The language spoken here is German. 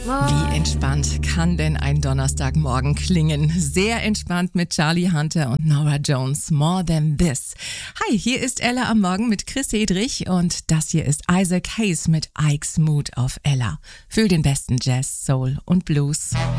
Wie entspannt kann denn ein Donnerstagmorgen klingen? Sehr entspannt mit Charlie Hunter und Norah Jones. More Than This. Hi, hier ist Ella am Morgen mit Chris Hedrich und das hier ist Isaac Hayes mit Ike's Mood auf Ella. Für den besten Jazz, Soul und Blues.